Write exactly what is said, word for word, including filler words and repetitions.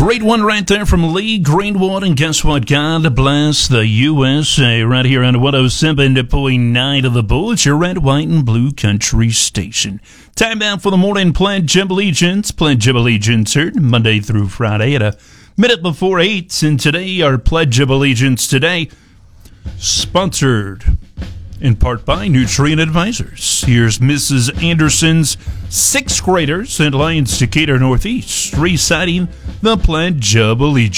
Great one right there from Lee Greenwood. And guess what? God bless the U S A right here on one oh seven point nine of the Bull. It's your red, white, and blue country station. Time out for the morning Pledge of Allegiance. Pledge of Allegiance heard Monday through Friday at a minute before eight. And today, our Pledge of Allegiance today, sponsored in part by Nutrient Advisors. Here's Missus Anderson's sixth graders at Lions Decatur Northeast reciting the Pledge of Allegiance.